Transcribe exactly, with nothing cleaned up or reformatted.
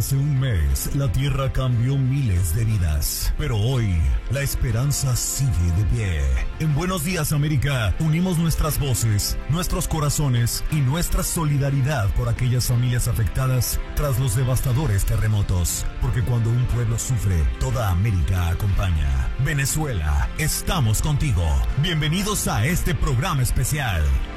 Hace un mes, la Tierra cambió miles de vidas, pero hoy, la esperanza sigue de pie. En Buenos Días, América, unimos nuestras voces, nuestros corazones y nuestra solidaridad por aquellas familias afectadas tras los devastadores terremotos, porque cuando un pueblo sufre, toda América acompaña. Venezuela, estamos contigo. Bienvenidos a este programa especial.